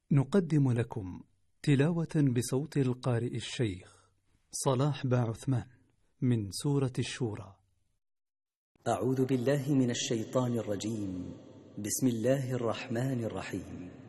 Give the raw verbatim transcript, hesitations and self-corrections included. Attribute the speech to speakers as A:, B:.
A: نقدم لكم تلاوة بصوت القارئ الشيخ صلاح باعثمان من سورة الشورى.
B: أعوذ بالله من الشيطان الرجيم. بسم الله الرحمن الرحيم.